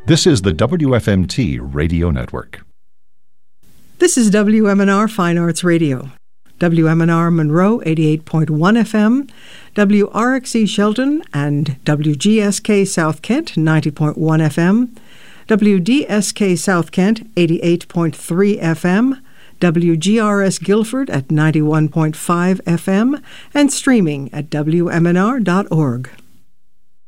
This is the WFMT Radio Network. This is WMNR Fine Arts Radio. WMNR Monroe 88.1 FM, WRXE Shelton and WGSK South Kent 90.1 FM, WDSK South Kent 88.3 FM, WGRS Guilford at 91.5 FM, and streaming at WMNR.org.